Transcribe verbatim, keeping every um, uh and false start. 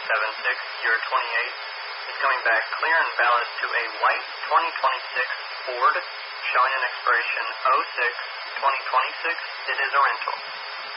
seven six zero two eight is coming back clear and valid to a white twenty twenty-six Ford showing an expiration oh six twenty twenty-six. It is a rental.